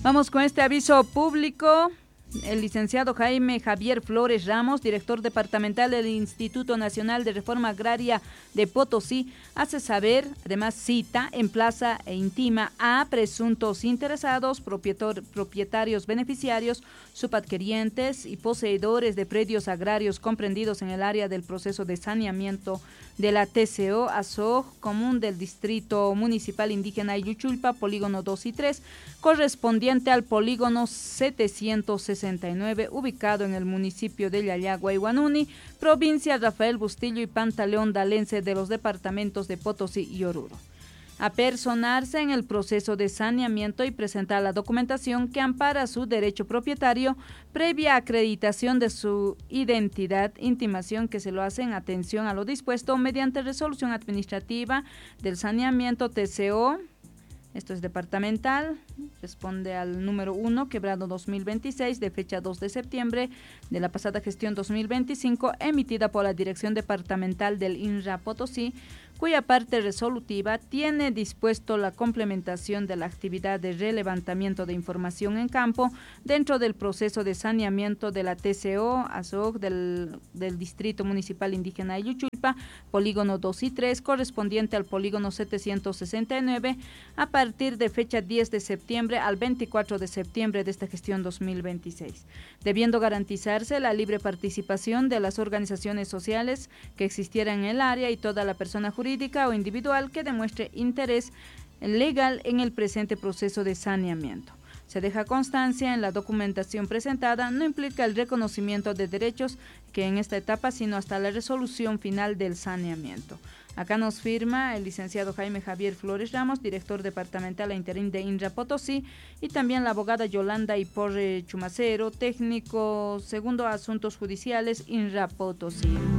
Vamos con este aviso público. El licenciado Jaime Javier Flores Ramos, director departamental del Instituto Nacional de Reforma Agraria de Potosí, hace saber, además cita, emplaza e intima a presuntos interesados, propietarios beneficiarios, subadquirientes y poseedores de predios agrarios comprendidos en el área del proceso de saneamiento de la TCO ASOG común del Distrito Municipal Indígena Iyuchulpa, polígono 2 y 3, correspondiente al polígono 769, ubicado en el municipio de Yayagua y Huanuni, provincia Rafael Bustillo y Pantaleón Dalense de los departamentos de Potosí y Oruro. Apersonarse en el proceso de saneamiento y presentar la documentación que ampara su derecho propietario previa acreditación de su identidad, intimación que se lo hace en atención a lo dispuesto mediante resolución administrativa del saneamiento TCO. Esto es departamental, responde al número 1, quebrado 2026, de fecha 2 de septiembre de la pasada gestión 2025, emitida por la Dirección Departamental del INRA Potosí, cuya parte resolutiva tiene dispuesto la complementación de la actividad de relevantamiento de información en campo dentro del proceso de saneamiento de la TCO ASOG del Distrito Municipal Indígena Iyuchulpa, polígono 2 y 3, correspondiente al polígono 769, a partir de fecha 10 de septiembre al 24 de septiembre de esta gestión 2026, debiendo garantizarse la libre participación de las organizaciones sociales que existieran en el área y toda la persona jurídica o individual que demuestre interés legal en el presente proceso de saneamiento. Se deja constancia en la documentación presentada, no implica el reconocimiento de derechos que en esta etapa, sino hasta la resolución final del saneamiento. Acá nos firma el licenciado Jaime Javier Flores Ramos, director departamental e interín de INRA Potosí, y también la abogada Yolanda Iporre Chumacero, técnico segundo Asuntos Judiciales, INRA Potosí.